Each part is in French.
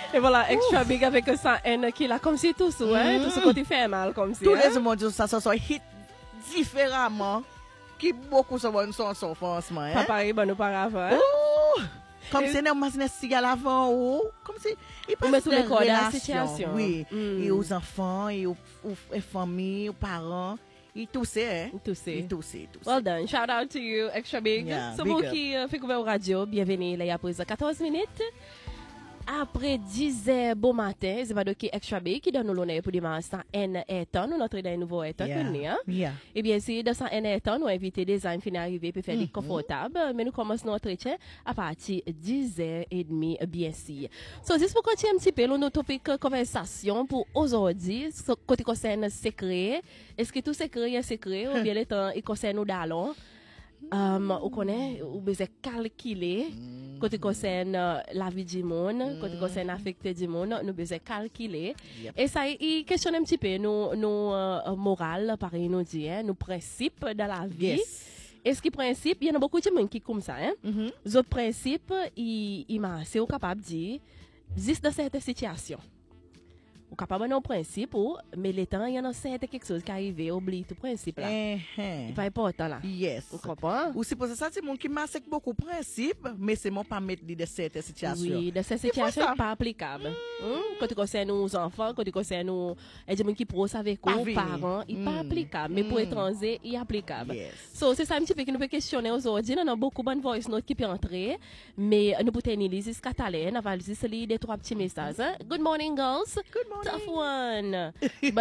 Et voilà, extra big avec ça N qui là comme si tout ça, hein, tout ce côté fait mal comme si. Tous les mondes ça sont hit différemment qui beaucoup sont son forcément hein. Pas pareil bon auparavant. Comme si on m'a cigare avant ou comme si il passe tous les corps de la situation. Oui, et aux enfants et aux familles, aux parents. Il toussait, hein? Il toussait. Well done. Shout out to you, Extra Big. Yeah, C'est big vous up. qui fait au radio. Bienvenue, là, il y a 14 minutes. Après 10 heures, bon matin, c'est pas de qui Extra Big qui donne nous l'honneur pour démarrer ça N Eton, nous notre d'un nouveau Eton, Yeah. Et bien, si dans ça N Eton, nous invitons des amis qui arriver pour faire des confortables, mais nous commençons notre entretien à partir de 10h30, bien sûr. So, juste pour continuer un petit peu, notre topic conversation pour aujourd'hui, côté concerne secret, est-ce que tout secret est secret ou bien le temps, il concerne nous d'allons? On connaît, ou besoin calculer, côté concerne la vie du monde, côté concerne l'affecté du monde, nous besoin calculer. Et ça, il questionne un petit peu nos morales, pareil, nous dit, hein, nos principes dans la vie. Yes. Est-ce que principe, il y en a beaucoup de monde qui comme ça, hein? Les autres principes, c'est capable de dire, juste dans certaines situations. Ou capable de principe, mais le temps, il y en a quelque chose qui arrive, oublie tout principe là. C'est pas important là. Yes. Vous comprenez? Ou c'est pour ça, c'est mon qui masque beaucoup de principes, mais c'est mon pas mettre de certaines situations. Oui, dans ces situations, pas applicable. Quand tu concerne nos enfants, quand tu concerne nos gens qui prosent avec nos parents, il pas applicable. Mais pour étrangers, il est applicable. Yes. So, c'est ça un petit peu que nous pouvons questionner aujourd'hui. Nous avons beaucoup de bonnes voice notes qui peuvent entrer, mais nous pouvons tenir les catalans, nous allons juste lire des trois petits messages. Hein? Good morning, girls. Good morning. Tough one.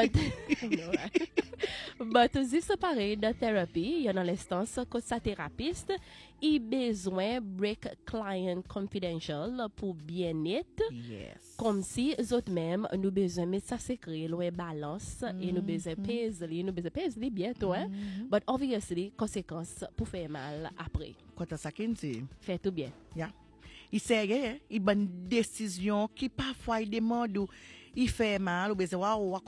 But this pareil de thérapie, il y a dans l'instance que sa thérapeute a besoin break client confidential pour bien-être. Yes. Comme si autres même nous besoin mettre ça secret, loin balance et nous besoin peser bientôt hein. But obviously conséquences pour faire mal après. Quand ça qu'est dit. Fait tout bien. Yeah. Il sait il bonne décision qui parfois il demande ou il fait mal ou besoin